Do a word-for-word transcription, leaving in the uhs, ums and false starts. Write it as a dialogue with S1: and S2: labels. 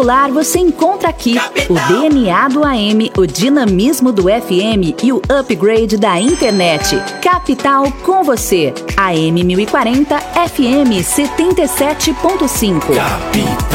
S1: Celular você encontra aqui o D N A do A M, o dinamismo do F M e o upgrade da internet. Capital com você. A M mil e quarenta, F M setenta e sete ponto cinco.